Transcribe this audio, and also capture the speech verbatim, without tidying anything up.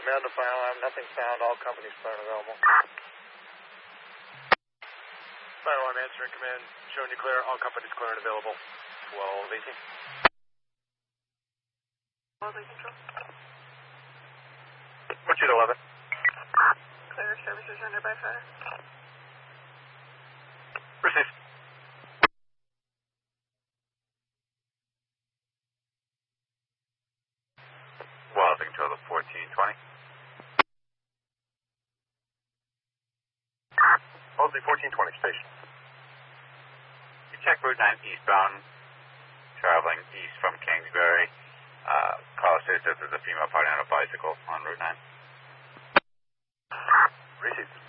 Command to fire alarm, nothing found, all companies clear and available. Fire alarm answering command, showing you clear, all companies clear and available. twelve eighteen. twelve control. What's it, eleven? Clear, services under by fire. Receive. Well, control to fourteen twenty. Wellesley fourteen twenty, station. You check Route nine eastbound, traveling east from Kingsbury. Uh, call says that there's a female party on a bicycle on Route nine. Receive.